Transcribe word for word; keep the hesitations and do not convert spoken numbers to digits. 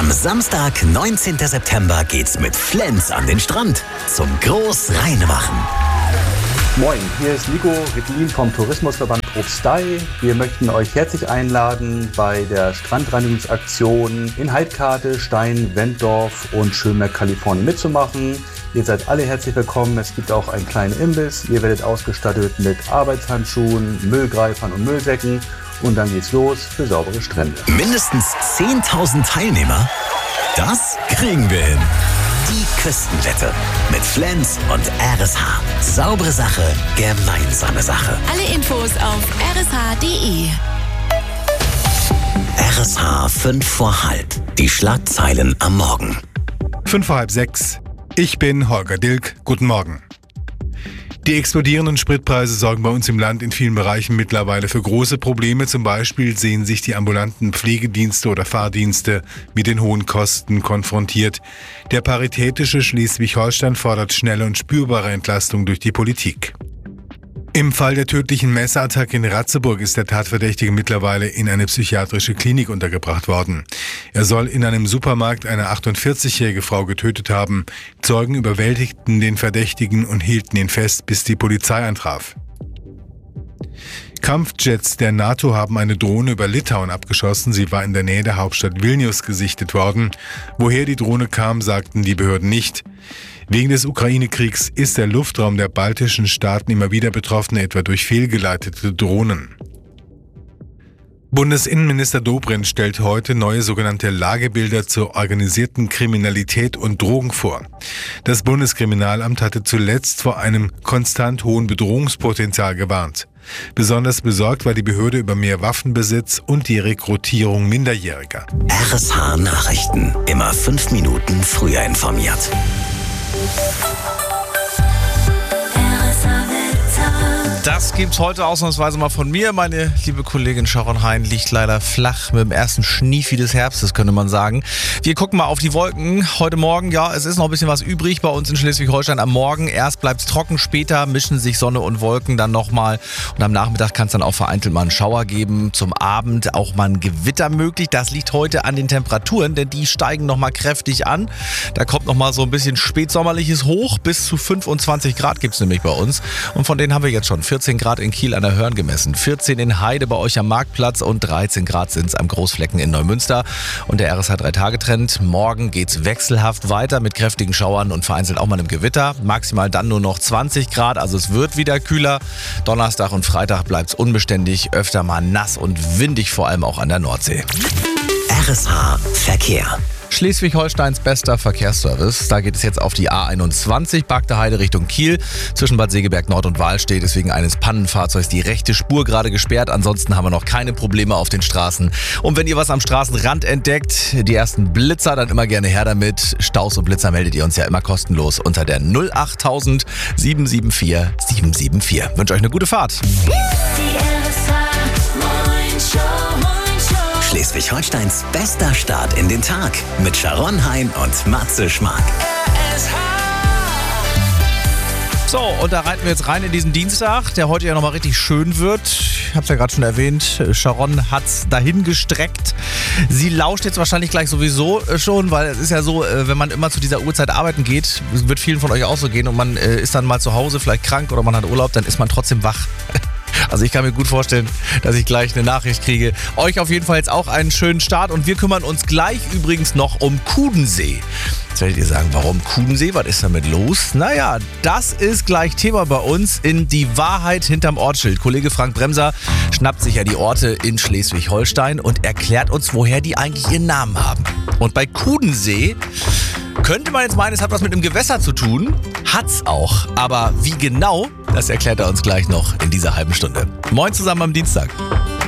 Am Samstag, neunzehnten September, geht's mit Flens an den Strand zum Großreinemachen. Moin, hier ist Nico Ricklin vom Tourismusverband Propstei. Wir möchten euch herzlich einladen, bei der Strandreinigungsaktion in Heidkate, Stein, Wenddorf und Schönberg, Kalifornien mitzumachen. Ihr seid alle herzlich willkommen. Es gibt auch einen kleinen Imbiss. Ihr werdet ausgestattet mit Arbeitshandschuhen, Müllgreifern und Müllsäcken. Und dann geht's los für saubere Strände. Mindestens zehntausend Teilnehmer? Das kriegen wir hin. Die Küstenwette mit Flens und R S H. Saubere Sache, gemeinsame Sache. Alle Infos auf r s h punkt d e. R S H fünf vor halb. Die Schlagzeilen am Morgen. Fünf vor halb sechs. Ich bin Holger Dilk. Guten Morgen. Die explodierenden Spritpreise sorgen bei uns im Land in vielen Bereichen mittlerweile für große Probleme. Zum Beispiel sehen sich die ambulanten Pflegedienste oder Fahrdienste mit den hohen Kosten konfrontiert. Der Paritätische Schleswig-Holstein fordert schnelle und spürbare Entlastung durch die Politik. Im Fall der tödlichen Messerattacke in Ratzeburg ist der Tatverdächtige mittlerweile in eine psychiatrische Klinik untergebracht worden. Er soll in einem Supermarkt eine achtundvierzigjährige Frau getötet haben. Zeugen überwältigten den Verdächtigen und hielten ihn fest, bis die Polizei eintraf. Kampfjets der NATO haben eine Drohne über Litauen abgeschossen. Sie war in der Nähe der Hauptstadt Vilnius gesichtet worden. Woher die Drohne kam, sagten die Behörden nicht. Wegen des Ukraine-Kriegs ist der Luftraum der baltischen Staaten immer wieder betroffen, etwa durch fehlgeleitete Drohnen. Bundesinnenminister Dobrindt stellt heute neue sogenannte Lagebilder zur organisierten Kriminalität und Drogen vor. Das Bundeskriminalamt hatte zuletzt vor einem konstant hohen Bedrohungspotenzial gewarnt. Besonders besorgt war die Behörde über mehr Waffenbesitz und die Rekrutierung Minderjähriger. R S H Nachrichten. Immer fünf Minuten früher informiert. Das gibt's heute ausnahmsweise mal von mir. Meine liebe Kollegin Sharon Hein liegt leider flach mit dem ersten Schniefi des Herbstes, könnte man sagen. Wir gucken mal auf die Wolken. Heute Morgen, ja, es ist noch ein bisschen was übrig bei uns in Schleswig-Holstein am Morgen. Erst bleibt's trocken, später mischen sich Sonne und Wolken dann nochmal. Und am Nachmittag kann es dann auch vereinzelt mal einen Schauer geben. Zum Abend auch mal ein Gewitter möglich. Das liegt heute an den Temperaturen, denn die steigen nochmal kräftig an. Da kommt nochmal so ein bisschen spätsommerliches hoch. Bis zu fünfundzwanzig Grad gibt's nämlich bei uns. Und von denen haben wir jetzt schon vierzehn Grad in Kiel an der Hörn gemessen, vierzehn in Heide bei euch am Marktplatz und dreizehn Grad sind es am Großflecken in Neumünster. Und der R S H-drei-Tage-Trend. Morgen geht's wechselhaft weiter mit kräftigen Schauern und vereinzelt auch mal einem Gewitter. Maximal dann nur noch zwanzig Grad, also es wird wieder kühler. Donnerstag und Freitag bleibt's unbeständig, öfter mal nass und windig, vor allem auch an der Nordsee. R S H Verkehr. Schleswig-Holsteins bester Verkehrsservice. Da geht es jetzt auf die A einundzwanzig, Bagde Heide Richtung Kiel. Zwischen Bad Segeberg Nord und Wahlstedt ist wegen eines Pannenfahrzeugs die rechte Spur gerade gesperrt. Ansonsten haben wir noch keine Probleme auf den Straßen. Und wenn ihr was am Straßenrand entdeckt, die ersten Blitzer, dann immer gerne her damit. Staus und Blitzer meldet ihr uns ja immer kostenlos unter der null achttausend sieben sieben vier sieben sieben vier. Ich wünsche euch eine gute Fahrt. Schleswig-Holsteins bester Start in den Tag mit Sharon Hein und Matze Schmark. So, und da reiten wir jetzt rein in diesen Dienstag, der heute ja nochmal richtig schön wird. Ich habe es ja gerade schon erwähnt, Sharon hat's dahin gestreckt. Sie lauscht jetzt wahrscheinlich gleich sowieso schon, weil es ist ja so, wenn man immer zu dieser Uhrzeit arbeiten geht, wird vielen von euch auch so gehen und man ist dann mal zu Hause, vielleicht krank oder man hat Urlaub, dann ist man trotzdem wach. Also ich kann mir gut vorstellen, dass ich gleich eine Nachricht kriege. Euch auf jeden Fall jetzt auch einen schönen Start und wir kümmern uns gleich übrigens noch um Kudensee. Jetzt werdet ihr sagen, warum Kudensee? Was ist damit los? Naja, das ist gleich Thema bei uns in Die Wahrheit hinterm Ortsschild. Kollege Frank Bremser schnappt sich ja die Orte in Schleswig-Holstein und erklärt uns, woher die eigentlich ihren Namen haben. Und bei Kudensee könnte man jetzt meinen, es hat was mit dem Gewässer zu tun. Hat's auch. Aber wie genau, das erklärt er uns gleich noch in dieser halben Stunde. Moin zusammen am Dienstag.